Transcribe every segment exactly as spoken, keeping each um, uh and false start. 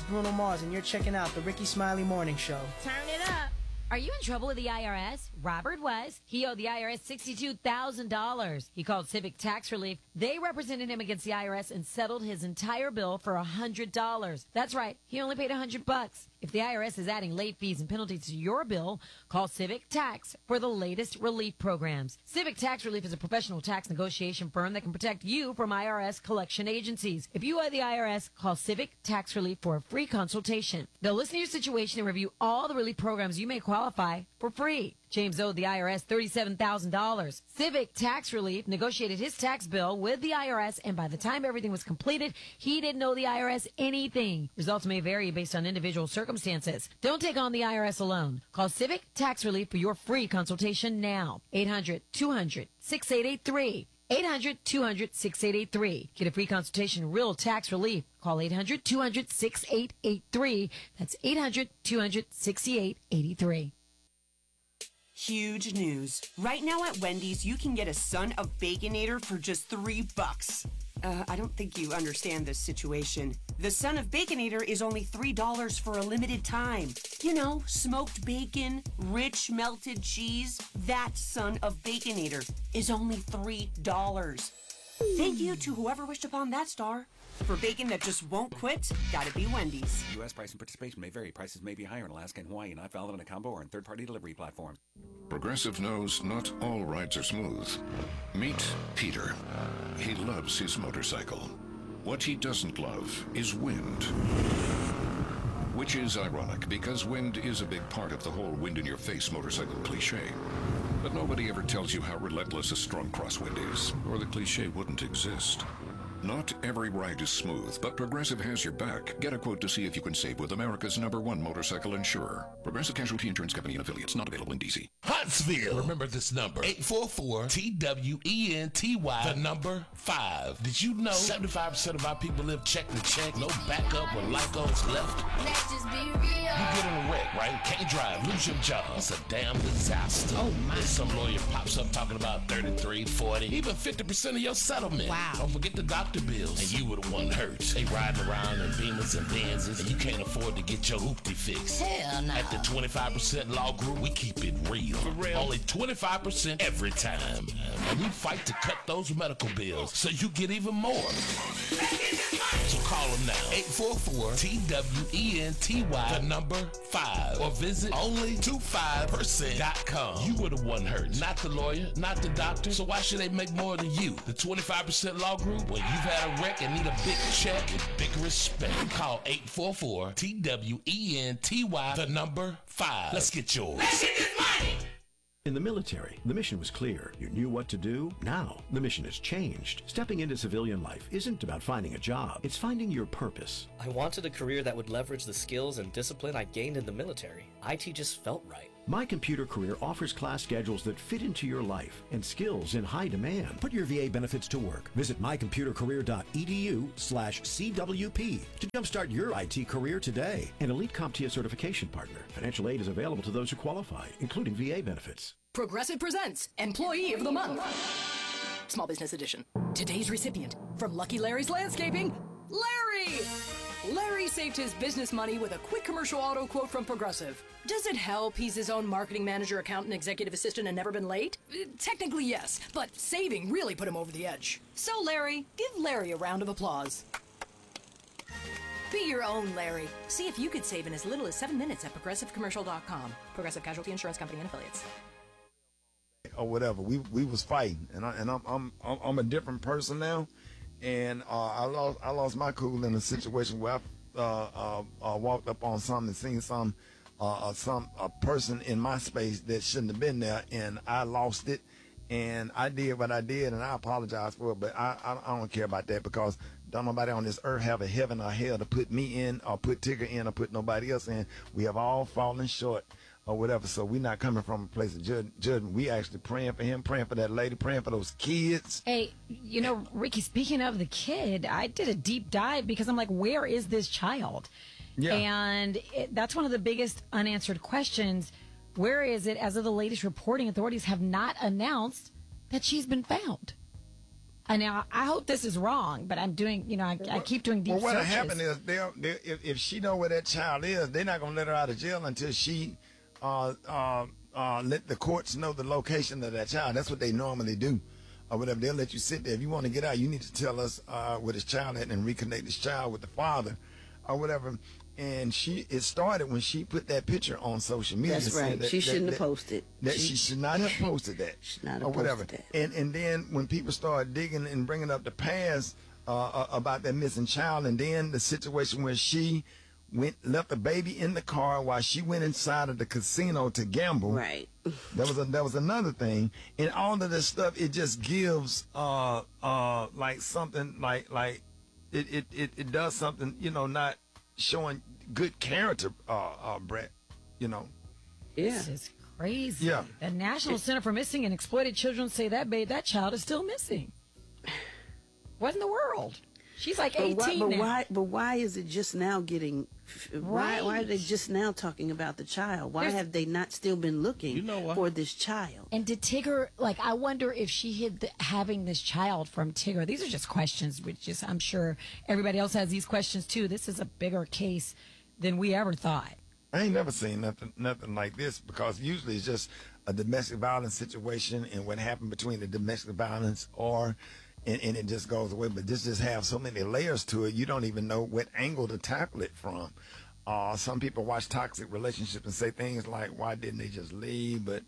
Bruno Mars, and you're checking out the Ricky Smiley Morning Show. Turn it up. Are you in trouble with the I R S? Robert was. He owed the I R S sixty-two thousand dollars. He called Civic Tax Relief. They represented him against the I R S and settled his entire bill for one hundred dollars. That's right. He only paid one hundred bucks. If the I R S is adding late fees and penalties to your bill, call Civic Tax for the latest relief programs. Civic Tax Relief is a professional tax negotiation firm that can protect you from I R S collection agencies. If you owe the I R S, call Civic Tax Relief for a free consultation. They'll listen to your situation and review all the relief programs you may qualify for free. James owed the I R S thirty-seven thousand dollars. Civic Tax Relief negotiated his tax bill with the I R S, and by the time everything was completed, he didn't owe the I R S anything. Results may vary based on individual circumstances. Don't take on the I R S alone. Call Civic Tax Relief for your free consultation now. eight hundred two hundred sixty-eight eighty-three. eight hundred two hundred sixty-eight eighty-three. Get a free consultation, real tax relief. Call eight hundred two hundred sixty-eight eighty-three. That's eight hundred two hundred sixty-eight eighty-three. Huge news. Right now at Wendy's, you can get a Son of Baconator for just three bucks. Uh, I don't think you understand this situation. The Son of Baconator is only three dollars for a limited time. You know, smoked bacon, rich melted cheese. That Son of Baconator is only three dollars. Thank you to whoever wished upon that star. For bacon that just won't quit, gotta be Wendy's. U S price and participation may vary. Prices may be higher in Alaska and Hawaii, not valid on a combo or on third-party delivery platforms. Progressive knows not all rides are smooth. Meet Peter. He loves his motorcycle. What he doesn't love is wind. Which is ironic, because wind is a big part of the whole wind-in-your-face motorcycle cliche. But nobody ever tells you how relentless a strong crosswind is, or the cliche wouldn't exist. Not every ride is smooth, but Progressive has your back. Get a quote to see if you can save with America's number one motorcycle insurer. Progressive Casualty Insurance Company and Affiliates, not available in D C. Huntsville. Remember this number. eight four four T W E N T Y. The number five. Did you know seventy-five percent of our people live check to check? No backup or Lycos left? Let's just be real. You get in a wreck, right? Can't drive, lose your job. It's a damn disaster. Oh, my. Then some lawyer pops up talking about thirty-three, forty, even fifty percent of your settlement. Wow. Don't forget the doctor bills. And you were the one hurt. They riding around in Beamers and Benzes, and you can't afford to get your hoopty fixed. Hell no. At the twenty-five percent Law Group, we keep it real. For real. Only twenty-five percent every time. And we fight to cut those medical bills so you get even more. So call them now. eight four four T W E N T Y, the number five. Or visit only twenty-five percent dot com. You were the one hurt, not the lawyer, not the doctor. So why should they make more than you? The twenty-five percent Law Group, when you've had a wreck and need a big check with big respect. Call eight four four T W E N T Y, the number five. Let's get yours. Let's get this money! In the military, the mission was clear. You knew what to do. Now, the mission has changed. Stepping into civilian life isn't about finding a job. It's finding your purpose. I wanted a career that would leverage the skills and discipline I gained in the military. I T just felt right. My Computer Career offers class schedules that fit into your life and skills in high demand. Put your V A benefits to work. Visit my computer career dot e d u slash C W P to jumpstart your I T career today. An Elite CompTIA certification partner. Financial aid is available to those who qualify, including V A benefits. Progressive presents Employee of the Month. Small Business Edition. Today's recipient from Lucky Larry's Landscaping, Larry! Larry saved his business money with a quick commercial auto quote from Progressive. Does it help he's his own marketing manager, accountant, executive assistant, and never been late? Uh, technically, yes, but saving really put him over the edge. So, Larry, give Larry a round of applause. Be your own Larry. See if you could save in as little as seven minutes at progressive commercial dot com. Progressive Casualty Insurance Company and Affiliates. Or whatever, we we was fighting, and I and I'm I'm I'm a different person now, and uh, I lost I lost my cool in a situation where I uh, uh, uh, walked up on something and seen some uh, some a person in my space that shouldn't have been there, and I lost it, and I did what I did, and I apologize for it, but I I, I don't care about that, because don't nobody on this earth have a heaven or hell to put me in or put Tigger in or put nobody else in. We have all fallen short or whatever, so we're not coming from a place of jud- judgment. We actually praying for him, praying for that lady, praying for those kids. Hey, you know, Ricky, speaking of the kid, I did a deep dive because I'm like, where is this child? Yeah. And it, that's one of the biggest unanswered questions. Where is it? As of the latest reporting, authorities have not announced that she's been found. And now I hope this is wrong, but I'm doing, you know, I, I keep doing deep well, what'll searches. happen is they'll, they if, if she know where that child is, they're not gonna let her out of jail until she uh, uh, uh, let the courts know the location of that child. That's what they normally do, or whatever. They'll let you sit there. If you want to get out, you need to tell us uh, where this child at and reconnect this child with the father, or whatever. And she, it started when she put that picture on social media. That's right. That, she that, shouldn't that, have posted. That she, she should not have posted that. Should not have or whatever. posted that. And and then when people start digging and bringing up the past uh, about that missing child, and then the situation where she went left the baby in the car while she went inside of the casino to gamble. Right. That was a, that was another thing, and all of this stuff, it just gives uh uh like something like like it it it, it does something, you know, not showing good character, uh, uh, Brett, you know. Yeah. This is crazy. Yeah. The National Center for Missing and Exploited Children say that babe, that child is still missing. What in the world? She's like eighteen but why, but now. why? But why is it just now getting? Why? Right. Why are they just now talking about the child? Why There's- have they not still been looking You know what? for this child? And did Tigger, like, I wonder if she hid the, having this child from Tigger. These are just questions, which is, I'm sure everybody else has these questions too. This is a bigger case than we ever thought. I ain't never seen nothing nothing like this, because usually it's just a domestic violence situation and what happened between the domestic violence or and, and it just goes away. But this just have so many layers to it, you don't even know what angle to tackle it from. Uh, some people watch toxic relationships and say things like, why didn't they just leave? But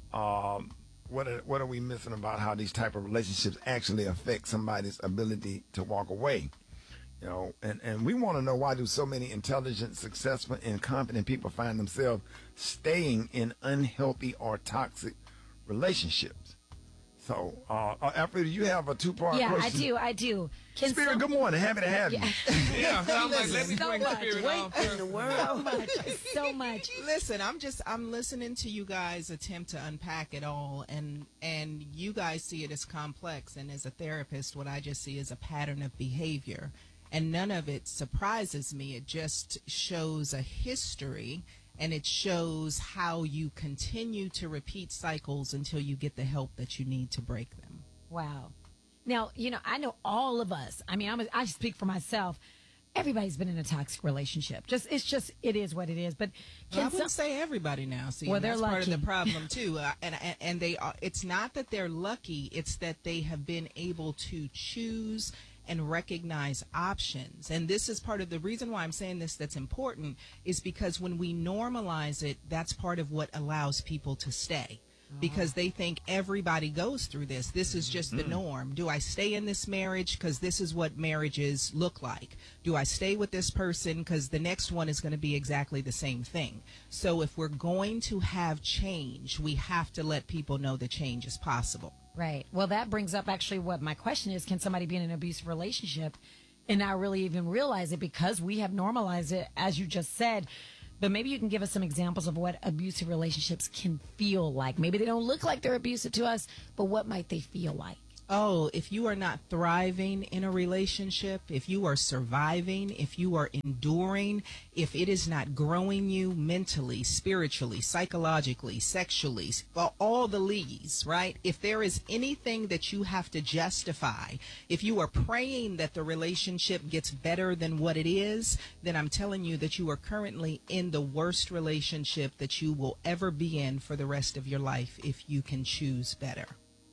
um, what are, what are we missing about how these type of relationships actually affect somebody's ability to walk away? You know, and, and we want to know, why do so many intelligent, successful, and confident people find themselves staying in unhealthy or toxic relationships? So, uh, uh Alfred, you have a two-part Yeah, question. I do. I do. Can Spirit, some- good morning. Happy to have you. Yeah, I'm like, let me so bring much. Spirit Wait on in first. the world. So much. So much. Listen, I'm just I'm listening to you guys attempt to unpack it all, and and you guys see it as complex, and as a therapist, what I just see is a pattern of behavior, and none of it surprises me. It just shows a history, and it shows how you continue to repeat cycles until you get the help that you need to break them. Wow. Now, you know, I know all of us. I mean, I'm a, I speak for myself. Everybody's been in a toxic relationship. Just it's just it is what it is. But Well, can I wouldn't some, say everybody now. See, Well, and they're that's part of lucky. the problem too. Uh, and, and and they are. It's not that they're lucky. It's that they have been able to choose and recognize options. And this is part of the reason why I'm saying this. That's important is because when we normalize it, that's part of what allows people to stay. Because they think everybody goes through this. This is just the norm. Do I stay in this marriage because this is what marriages look like? Do I stay with this person because the next one is going to be exactly the same thing? So if we're going to have change, we have to let people know that change is possible. Right. Well, that brings up actually what my question is. Can somebody be in an abusive relationship and not really even realize it because we have normalized it, as you just said? But maybe you can give us some examples of what abusive relationships can feel like. Maybe they don't look like they're abusive to us, but what might they feel like? Oh, if you are not thriving in a relationship, if you are surviving, if you are enduring, if it is not growing you mentally, spiritually, psychologically, sexually, well, all the leads, right? If there is anything that you have to justify, if you are praying that the relationship gets better than what it is, then I'm telling you that you are currently in the worst relationship that you will ever be in for the rest of your life if you can choose better.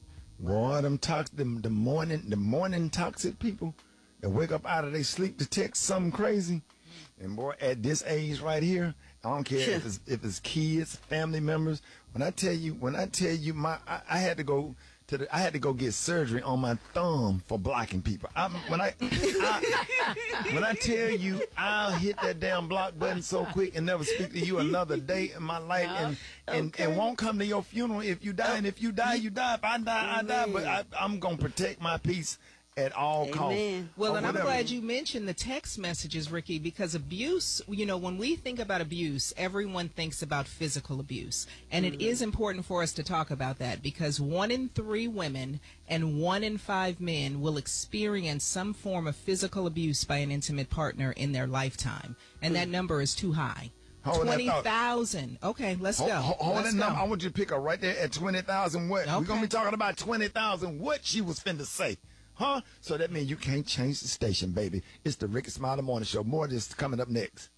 Boy, them toxic, them, the morning, the morning toxic people that wake up out of their sleep to text something crazy. And boy, at this age right here, I don't care if it's if it's kids, family members. When I tell you, when I tell you, my I, I had to go to the, I had to go get surgery on my thumb for blocking people. I, when I, I when I tell you, I'll hit that damn block button so quick and never speak to you another day in my life, and and, Okay. and won't come to your funeral if you die. And if you die, you die. If I die, I die. But I, I'm gonna protect my peace at all costs. Well, Or and I'm whatever. glad you mentioned the text messages, Ricky, because abuse, you know, when we think about abuse, everyone thinks about physical abuse. And it is important for us to talk about that because one in three women and one in five men will experience some form of physical abuse by an intimate partner in their lifetime. And that number is too high. Hold that twenty thought. thousand. Okay, let's Hold, go. hold, hold let's that go. number. I want you to pick up right there at twenty thousand. What? We're going to Okay. be talking about twenty thousand. What she was finna say. Huh? So that means you can't change the station, baby. It's the Ricky Smiley Morning Show. More of this coming up next.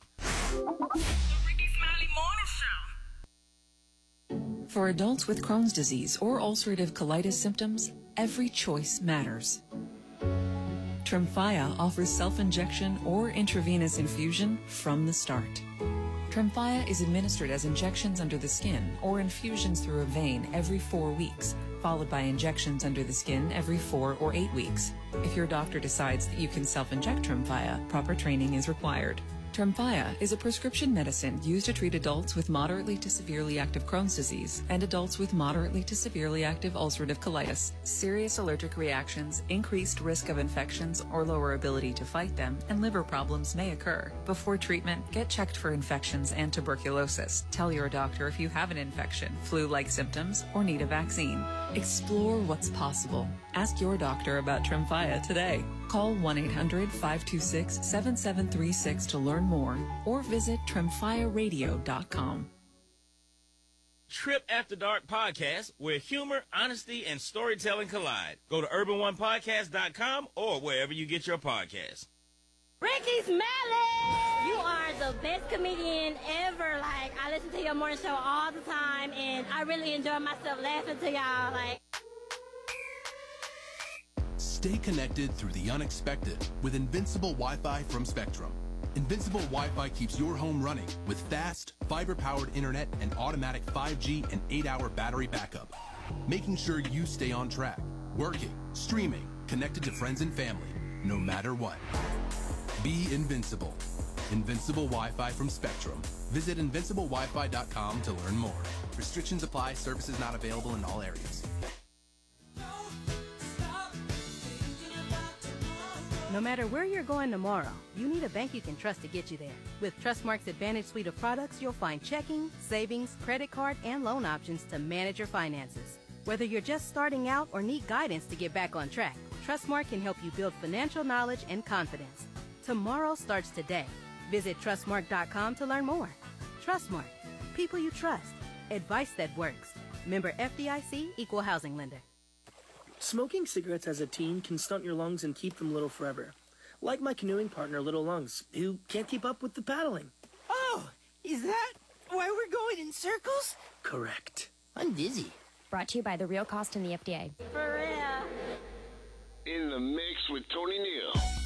For adults with Crohn's disease or ulcerative colitis symptoms, every choice matters. Tremfya offers self-injection or intravenous infusion from the start. Tremfya is administered as injections under the skin or infusions through a vein every four weeks, followed by injections under the skin every four or eight weeks. If your doctor decides that you can self-inject Tremfya, proper training is required. Tremfya is a prescription medicine used to treat adults with moderately to severely active Crohn's disease and adults with moderately to severely active ulcerative colitis. Serious allergic reactions, increased risk of infections or lower ability to fight them, and liver problems may occur. Before treatment, get checked for infections and tuberculosis. Tell your doctor if you have an infection, flu-like symptoms, or need a vaccine. Explore what's possible. Ask your doctor about Tremfya today. Call one eight hundred, five two six, seven seven three six to learn more or visit tremfya radio dot com. Trip After Dark podcast, where humor, honesty, and storytelling collide. Go to urban one podcast dot com or wherever you get your podcasts. Ricky Smiley! You are the best comedian ever. Like, I listen to your morning show all the time, and I really enjoy myself laughing to y'all. Like, stay connected through the unexpected with Invincible Wi-Fi from Spectrum. Invincible Wi-Fi keeps your home running with fast, fiber-powered internet and automatic five G and eight hour battery backup, making sure you stay on track, working, streaming, connected to friends and family, no matter what. Be invincible. Invincible Wi-Fi from Spectrum. Visit invincible wi fi dot com to learn more. Restrictions apply. Services not available in all areas. No matter where you're going tomorrow, you need a bank you can trust to get you there. With Trustmark's Advantage suite of products, you'll find checking, savings, credit card, and loan options to manage your finances. Whether you're just starting out or need guidance to get back on track, Trustmark can help you build financial knowledge and confidence. Tomorrow starts today. Visit trustmark dot com to learn more. Trustmark. People you trust. Advice that works. Member F D I C, Equal Housing Lender. Smoking cigarettes as a teen can stunt your lungs and keep them little forever. Like my canoeing partner, Little Lungs, who can't keep up with the paddling. Oh, is that why we're going in circles? Correct. I'm dizzy. Brought to you by The Real Cost and the F D A. for real. In the mix with Tony Neal.